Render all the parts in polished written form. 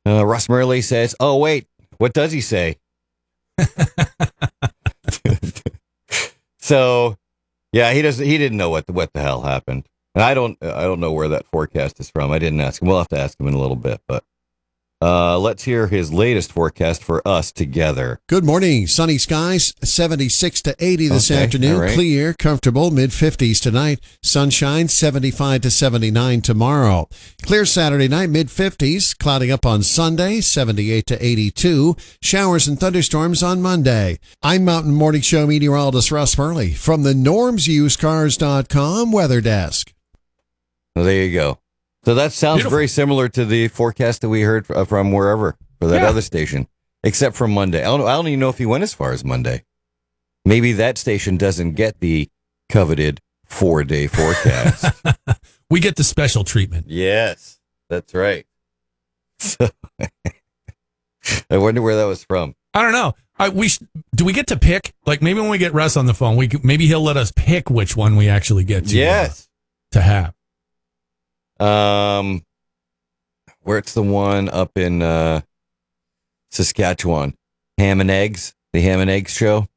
Russ Murley says, "Oh wait, what does he say?" So, yeah, he didn't know what the hell happened, and I don't know where that forecast is from. I didn't ask him. We'll have to ask him in a little bit, but let's hear his latest forecast for us together. Good morning. Sunny skies, 76 to 80 this afternoon. Right. Clear, comfortable, mid-50s tonight. Sunshine, 75 to 79 tomorrow. Clear Saturday night, mid-50s. Clouding up on Sunday, 78 to 82. Showers and thunderstorms on Monday. I'm Mountain Morning Show meteorologist Russ Murley from the normsusedcars.com weather desk. Well, there you go. So that sounds very similar to the forecast that we heard from wherever, for that other station, except for Monday. I don't even know if he went as far as Monday. Maybe that station doesn't get the coveted 4-day forecast. We get the special treatment. Yes, that's right. So, I wonder where that was from. I don't know. Do we get to pick? Like maybe when we get Russ on the phone, maybe he'll let us pick which one we actually get to, to have. Where's the one up in Saskatchewan? Ham and Eggs, the Ham and Eggs show.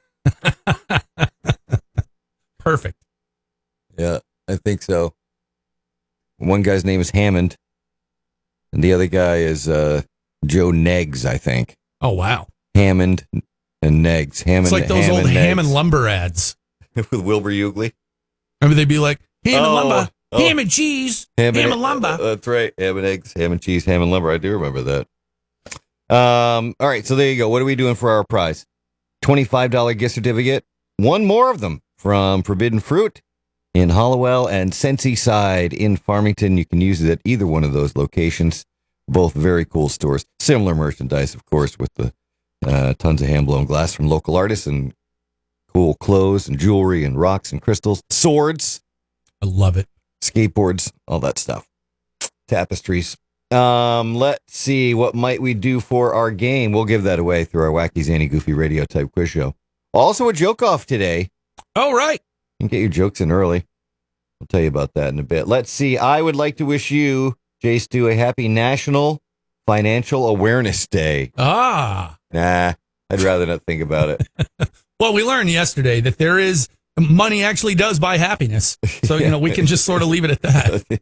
Perfect. Yeah, I think so. One guy's name is Hammond, and the other guy is Joe Neggs, I think. Oh wow, Hammond and Neggs. It's like those old Ham and Lumber ads with Wilbur Eugley. Remember they'd be like Ham and Lumber. Ham and cheese, ham and lumber. That's right. Ham and eggs, ham and cheese, ham and lumber. I do remember that. All right, so there you go. What are we doing for our prize? $25 gift certificate. One more of them from Forbidden Fruit in Hollowell and Sensi Side in Farmington. You can use it at either one of those locations. Both very cool stores. Similar merchandise, of course, with the tons of hand-blown glass from local artists and cool clothes and jewelry and rocks and crystals. Swords. I love it. Skateboards, all that stuff. Tapestries. Let's see. What might we do for our game? We'll give that away through our Wacky Zany Goofy Radio type quiz show. Also a joke off today. Oh, right. You can get your jokes in early. I'll tell you about that in a bit. Let's see. I would like to wish you, Jay Stu, a happy National Financial Awareness Day. Ah. Nah, I'd rather not think about it. Well, we learned yesterday that money actually does buy happiness. So, we can just sort of leave it at that.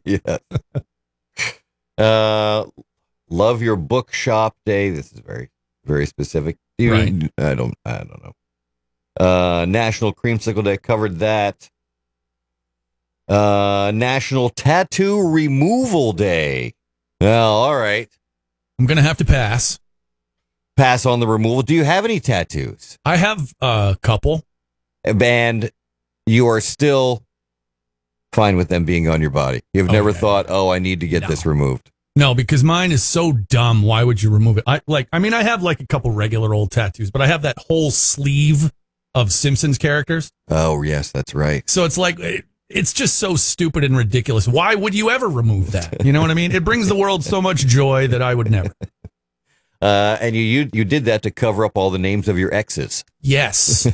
Yeah. Love your bookshop day. This is very, very specific. Right. I don't know. National Creamsicle Day, covered that. National Tattoo Removal Day. Well, all right. I'm going to have to pass. Pass on the removal. Do you have any tattoos? I have a couple. And you are still fine with them being on your body. You've never thought, I need to get this removed. No, because mine is so dumb. Why would you remove it? I have like a couple regular old tattoos, but I have that whole sleeve of Simpsons characters. Oh, yes, that's right. So it's like, it's just so stupid and ridiculous. Why would you ever remove that? You know what I mean? It brings the world so much joy that I would never. And you did that to cover up all the names of your exes. Yes.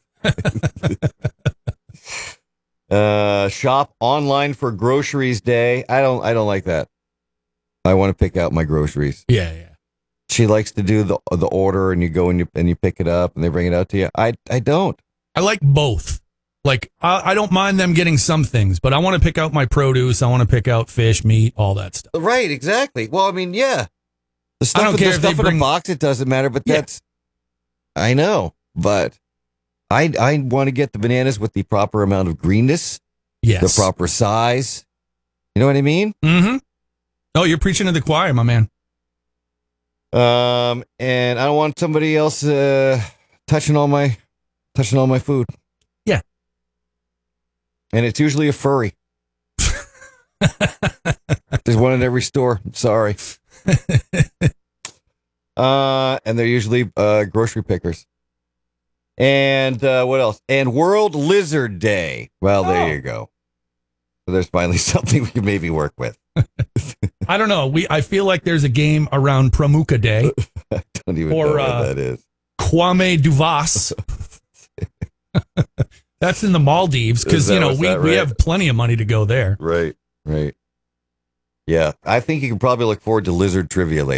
Shop online for groceries day. I don't like that. I want to pick out my groceries. Yeah. She likes to do the order, and you go and you pick it up, and they bring it out to you. I don't. I like both. Like I don't mind them getting some things, but I want to pick out my produce. I want to pick out fish, meat, all that stuff. Right, exactly. Well, I mean, yeah. The stuff, I don't care if they bring in a box, it doesn't matter, but that's, I know, but I want to get the bananas with the proper amount of greenness, the proper size. You know what I mean? Mm-hmm. Oh, you're preaching to the choir, my man. And I don't want somebody else touching all my food. Yeah. And it's usually a furry. There's one in every store. I'm sorry. And they're usually grocery pickers. And what else? And World Lizard Day. Well, there you go. So there's finally something we can maybe work with. I don't know. I feel like there's a game around Pramuka Day. I don't even know what that is. Kwame Duvas. That's in the Maldives because, we have plenty of money to go there. Right. Yeah. I think you can probably look forward to lizard trivia later.